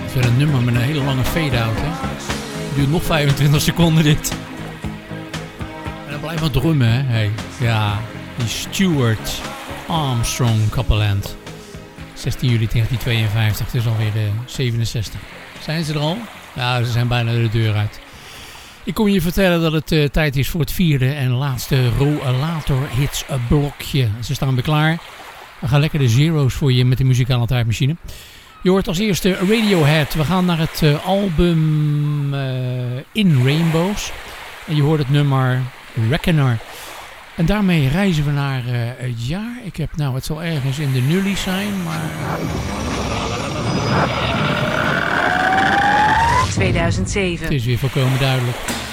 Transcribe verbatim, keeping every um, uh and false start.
Het is weer een nummer met een hele lange fade-out, hè. Het duurt nog vijfentwintig seconden dit. En dan blijft maar drummen, hè. Hey. Ja, die Stuart Armstrong Copeland. zestien juli negentien tweeënvijftig, het is alweer uh, zevenenzestig. Zijn ze er al? Ja, ze zijn bijna de deur uit. Ik kom je vertellen dat het uh, tijd is voor het vierde en laatste Rollator Hits blokje. Ze staan weer klaar. We gaan lekker de zero's voor je met de muzikale tijdmachine. Je hoort als eerste Radiohead. We gaan naar het uh, album uh, In Rainbows. En je hoort het nummer Reckoner. En daarmee reizen we naar uh, het jaar. Ik heb, nou, het zal ergens in de nullies zijn, maar... tweeduizend zeven. Het is weer volkomen duidelijk.